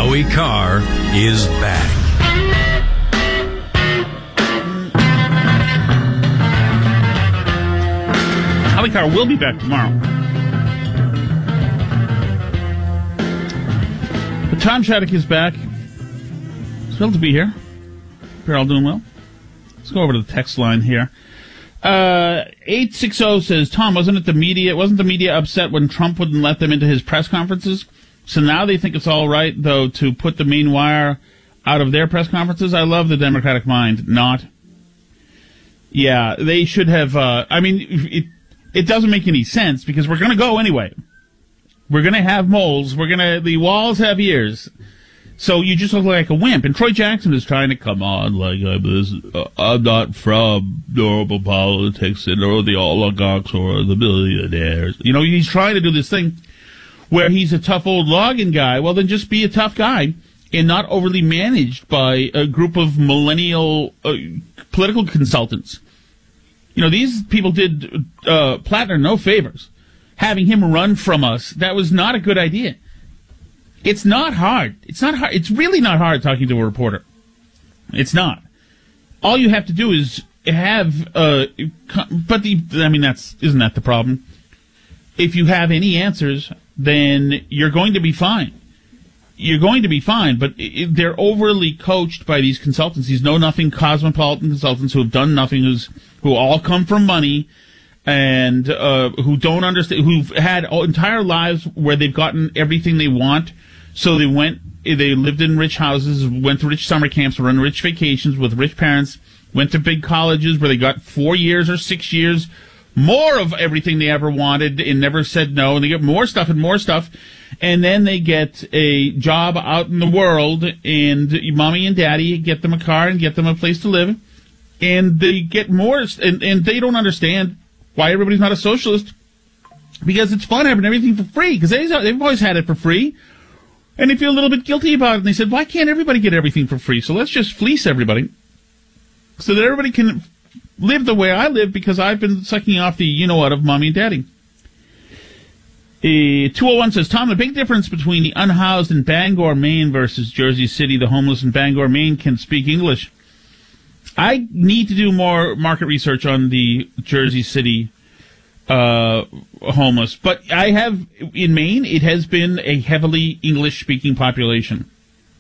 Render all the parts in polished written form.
Howie Carr is back. Howie Carr will be back tomorrow. But Tom Shattuck is back. Thrilled to be here. Hope you're all doing well. Let's go over to the text line here. 860 says, Tom, wasn't the media upset when Trump wouldn't let them into his press conferences? So now they think it's all right, though, to put the main wire out of their press conferences? I love the Democratic mind. Not. Yeah, they should have, it doesn't make any sense because we're going to go anyway. We're going to have moles. The walls have ears. So you just look like a wimp. And Troy Jackson is trying to come on like I'm not from normal politics or the oligarchs or the billionaires. You know, he's trying to do this thing where he's a tough old login guy. Well, then just be a tough guy and not overly managed by a group of millennial political consultants. You know, these people did Plattner no favors. Having him run from us, that was not a good idea. It's not hard. It's not hard. It's really not hard talking to a reporter. It's not. All you have to do is have, isn't that the problem? If you have any answers, then you're going to be fine. You're going to be fine, but they're overly coached by these consultants, these know-nothing cosmopolitan consultants who have done nothing, who all come from money, and who don't understand, who've had entire lives where they've gotten everything they want. So they lived in rich houses, went to rich summer camps, were on rich vacations with rich parents, went to big colleges where they got 4 years or 6 years, more of everything they ever wanted and never said no, and they get more stuff and more stuff. And then they get a job out in the world, and mommy and daddy get them a car and get them a place to live. And they get more, and they don't understand why everybody's not a socialist, because it's fun having everything for free, because they've always had it for free, and they feel a little bit guilty about it, and they said, why can't everybody get everything for free? So let's just fleece everybody so that everybody can live the way I live, because I've been sucking off the you-know-what of mommy and daddy. 201 says, Tom, the big difference between the unhoused in Bangor, Maine versus Jersey City, the homeless in Bangor, Maine can speak English. I need to do more market research on the Jersey City homeless. But I have, in Maine, it has been a heavily English-speaking population.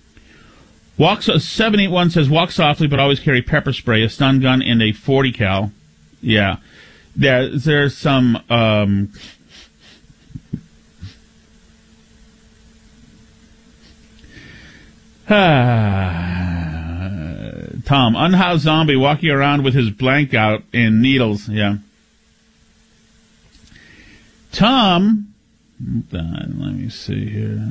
781 says, walk softly, but always carry pepper spray, a stun gun, and a 40 cal. Yeah. There's some... Tom, unhoused zombie walking around with his blank out and needles. Yeah. Tom, let me see here.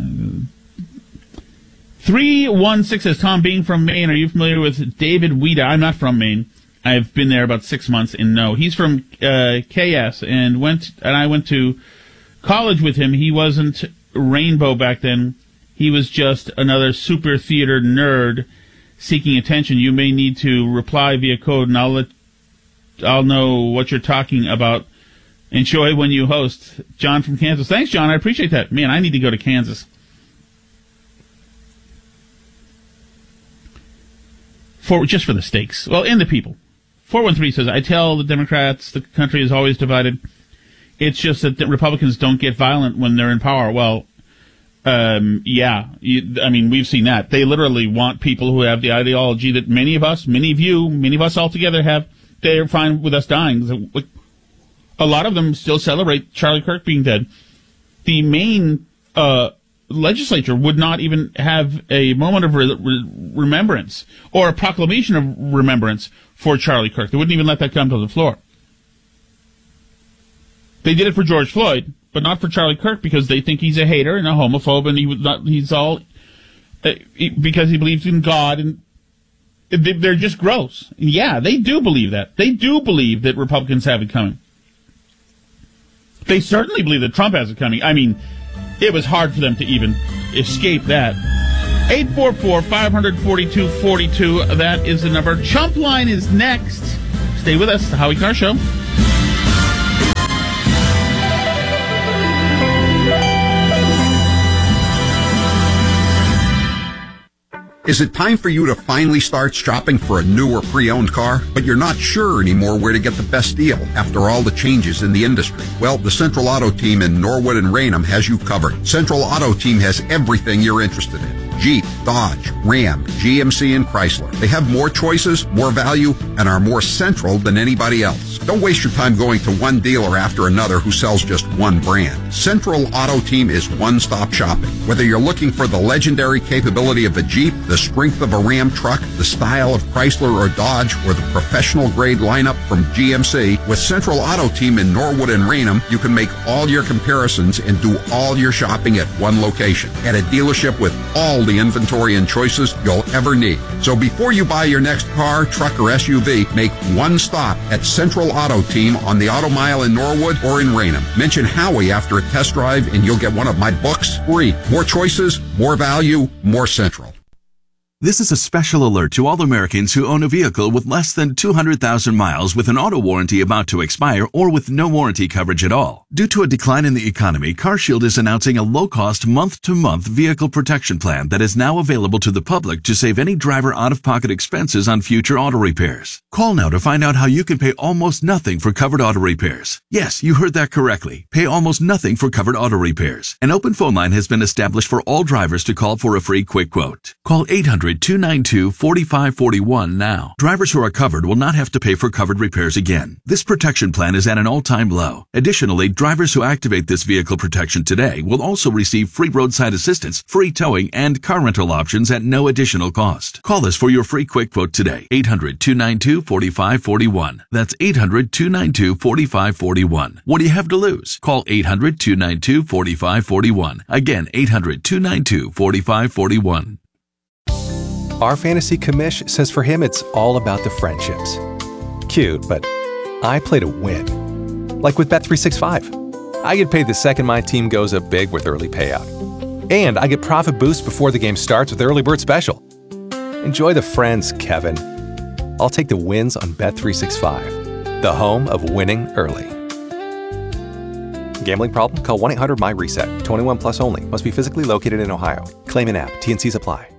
316 says, Tom, being from Maine, are you familiar with David Wida? I'm not from Maine. I've been there about 6 months, and no. He's from KS, and I went to college with him. He wasn't Rainbow back then. He was just another super theater nerd seeking attention. You may need to reply via code, and I'll know what you're talking about. Enjoy when you host. John from Kansas. Thanks, John. I appreciate that. Man, I need to go to Kansas. Just for the stakes. Well, and the people. 413 says, I tell the Democrats the country is always divided. It's just that the Republicans don't get violent when they're in power. Well, we've seen that. They literally want people who have the ideology that many of us all together have. They're fine with us dying. A lot of them still celebrate Charlie Kirk being dead. The Maine legislature would not even have a moment of remembrance or a proclamation of remembrance for Charlie Kirk. They wouldn't even let that come to the floor. They did it for George Floyd, but not for Charlie Kirk, because they think he's a hater and a homophobe, and he's all because he believes in God, and they're just gross. Yeah, they do believe that. They do believe that Republicans have it coming. They certainly believe that Trump has it coming. I mean, it was hard for them to even escape that. 844-542-42. That is the number. Chump Line is next. Stay with us. The Howie Carr Show. Is it time for you to finally start shopping for a new or pre-owned car, but you're not sure anymore where to get the best deal after all the changes in the industry? Well, the Central Auto Team in Norwood and Raynham has you covered. Central Auto Team has everything you're interested in. Jeep, Dodge, Ram, GMC, and Chrysler. They have more choices, more value, and are more central than anybody else. Don't waste your time going to one dealer after another who sells just one brand. Central Auto Team is one-stop shopping. Whether you're looking for the legendary capability of a Jeep, the strength of a Ram truck, the style of Chrysler or Dodge, or the professional-grade lineup from GMC, with Central Auto Team in Norwood and Raynham, you can make all your comparisons and do all your shopping at one location, at a dealership with all the inventory and choices you'll ever need. So before you buy your next car, truck, or SUV, make one stop at Central Auto Team on the Auto Mile in Norwood or in Raynham. Mention Howie after a test drive and you'll get one of my books free. More choices, more value, more Central. This is a special alert to all Americans who own a vehicle with less than 200,000 miles with an auto warranty about to expire or with no warranty coverage at all. Due to a decline in the economy, CarShield is announcing a low-cost month-to-month vehicle protection plan that is now available to the public to save any driver out-of-pocket expenses on future auto repairs. Call now to find out how you can pay almost nothing for covered auto repairs. Yes, you heard that correctly. Pay almost nothing for covered auto repairs. An open phone line has been established for all drivers to call for a free quick quote. Call 800-292-4541 now. Drivers who are covered will not have to pay for covered repairs again. This protection plan is at an all-time low. Additionally, drivers who activate this vehicle protection today will also receive free roadside assistance, free towing, and car rental options at no additional cost. Call us for your free quick quote today. 800-292-4541. That's 800-292-4541. What do you have to lose? Call 800-292-4541. Again, 800-292-4541. Our fantasy commish says for him it's all about the friendships. Cute, but I play to win. Like with Bet365. I get paid the second my team goes up big with early payout. And I get profit boost before the game starts with Early Bird Special. Enjoy the friends, Kevin. I'll take the wins on Bet365, the home of winning early. Gambling problem? Call 1-800-MY-RESET. 21 plus only. Must be physically located in Ohio. Claim in app. T&Cs apply.